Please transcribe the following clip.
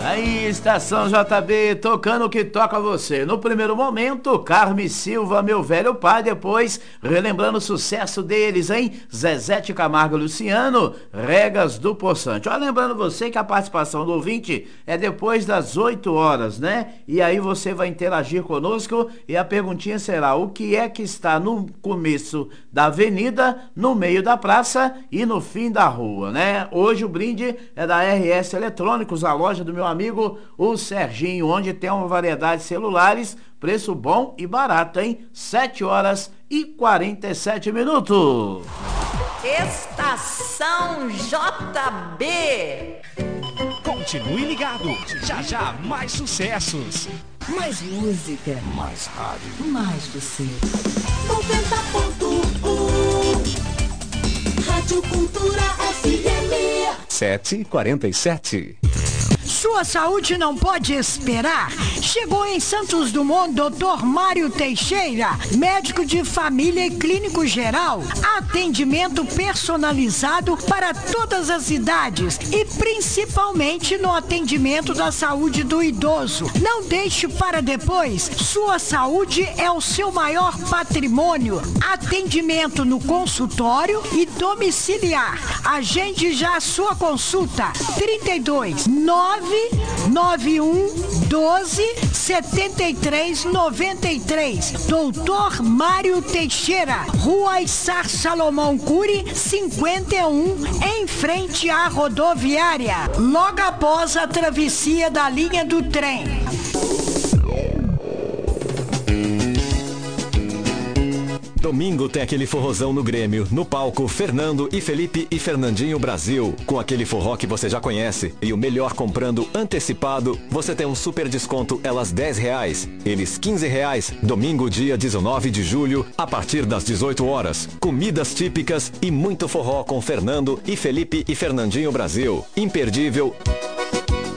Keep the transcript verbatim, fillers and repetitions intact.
Aí, Estação J B, tocando o que toca você. No primeiro momento, Carme Silva, Meu Velho Pai. Depois, relembrando o sucesso deles, hein? Zezé de Camargo e Luciano, Regas do Poçante. Ó, lembrando você que a participação do ouvinte é depois das oito horas, né? E aí você vai interagir conosco e a perguntinha será: o que é que está no começo da avenida, no meio da praça e no fim da rua, né? Hoje o brinde é da R S Eletrônicos, a loja do meu amigo, o Serginho, onde tem uma variedade de celulares, preço bom e barato, hein? sete horas e quarenta e sete minutos. Estação J B. Continue ligado, já já mais sucessos. Mais música. Mais rádio. Mais você. noventa ponto um Rádio Cultura F M. sete e quarenta e sete. Sua saúde não pode esperar. Chegou em Santos Dumont doutor Mário Teixeira, médico de família e clínico geral. Atendimento personalizado para todas as idades e principalmente no atendimento da saúde do idoso. Não deixe para depois. Sua saúde é o seu maior patrimônio. Atendimento no consultório e domiciliar. Agende já a sua consulta. trinta e dois, nove nove um doze setenta e três noventa e três. doutor Mário Teixeira, Rua Issar Salomão Cury, cinquenta e um, em frente à rodoviária, logo após a travessia da linha do trem. Domingo tem aquele forrozão no Grêmio. No palco, Fernando e Felipe e Fernandinho Brasil. Com aquele forró que você já conhece. E o melhor, comprando antecipado, você tem um super desconto, elas dez reais. Eles quinze reais. Domingo, dia dezenove de julho, a partir das dezoito horas. Comidas típicas e muito forró com Fernando e Felipe e Fernandinho Brasil. Imperdível.